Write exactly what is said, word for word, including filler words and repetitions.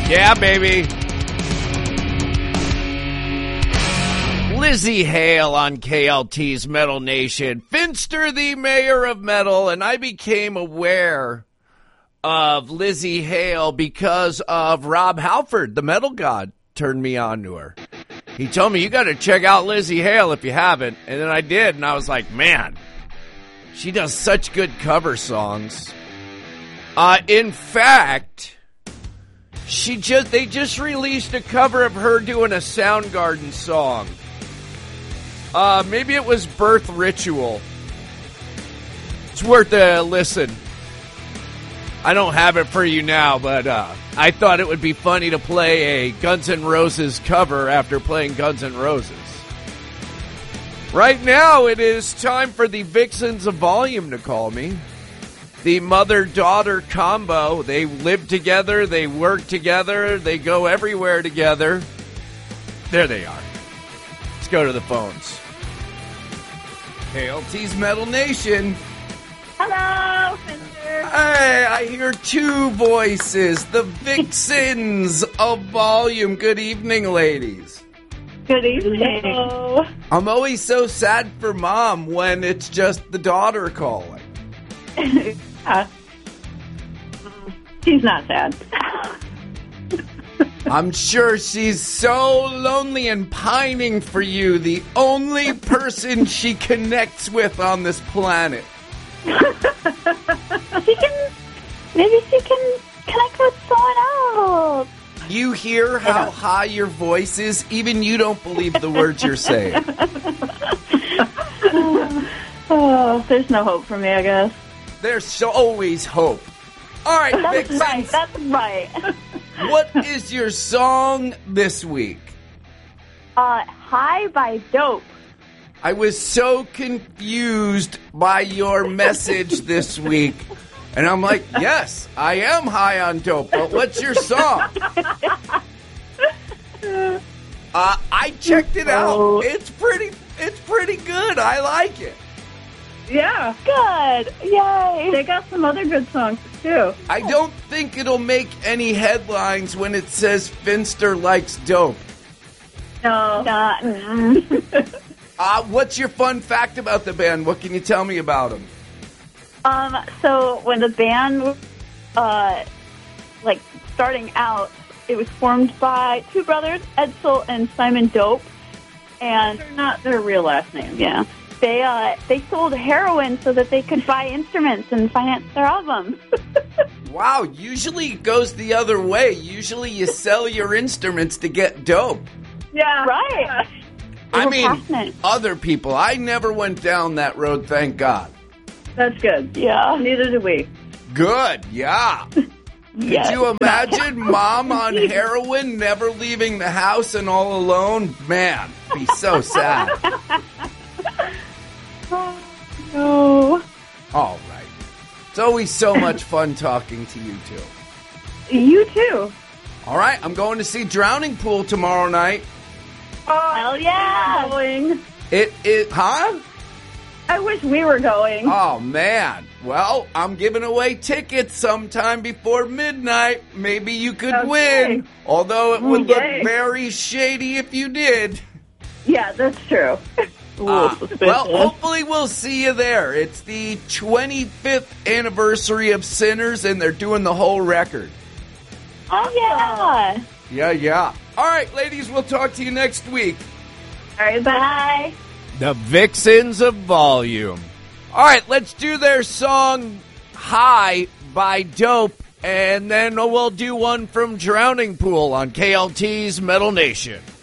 Yeah, baby. Lzzy Hale on K L T's Metal Nation. Finster, the mayor of metal, and I became aware of Lzzy Hale because of Rob Halford, the metal god, turned me on to her. He told me, you got to check out Lzzy Hale if you haven't. And then I did, and I was like, man, she does such good cover songs. Uh, in fact, she just they just released a cover of her doing a Soundgarden song. Uh, maybe it was Birth Ritual. It's worth a listen. I don't have it for you now, but uh, I thought it would be funny to play a Guns N' Roses cover after playing Guns N' Roses. Right now, it is time for the Vixens of Volume to call me. The mother-daughter combo. They live together, they work together, they go everywhere together. There they are. Let's go to the phones. K L T's Metal Nation. Hello, Finster. Hey, I hear two voices. The Vixens of Volume. Good evening, ladies. Good evening. Hello. I'm always so sad for Mom when it's just the daughter calling. uh, she's not sad. I'm sure she's so lonely and pining for you, the only person she connects with on this planet. She can, maybe she can connect with someone else. You hear how high your voice is? Even you don't believe the words you're saying. Oh, there's no hope for me, I guess. There's so always hope. All right, that's Vixens. right. That's right. What is your song this week? Uh, High by Dope. I was so confused by your message this week. And I'm like, yes, I am high on dope, but what's your song? Uh, I checked it out. It's pretty, it's pretty good. I like it. Yeah. Good. Yay. They got some other good songs, too. I don't think it'll make any headlines when it says Finster likes dope. No. Not. uh, what's your fun fact about the band? What can you tell me about them? Um, so when the band, uh, like, starting out, it was formed by two brothers, Edsel and Simon Dope. And they're not their real last name. Yeah. They uh they sold heroin so that they could buy instruments and finance their album. Wow, usually it goes the other way. Usually you sell your instruments to get dope. Yeah. Right. I mean, passionate. Other people. I never went down that road, thank God. That's good. Yeah. Neither do we. Good, yeah. Yes. Could you imagine Mom on heroin, never leaving the house and all alone? Man, be so sad. Oh, no. All right. It's always so much fun talking to you two. You too. All right, I'm going to see Drowning Pool tomorrow night. Oh, hell yeah. Going. It it huh? I wish we were going. Oh man. Well, I'm giving away tickets sometime before midnight. Maybe you could Okay. win. Although it would Okay. look very shady if you did. Yeah, that's true. Uh, well, hopefully we'll see you there. It's the twenty-fifth anniversary of Sinners, and they're doing the whole record. Oh, yeah. Yeah, yeah. All right, ladies, we'll talk to you next week. All right, bye. The Vixens of Volume. All right, let's do their song High by Dope, and then we'll do one from Drowning Pool on K L T's Metal Nation.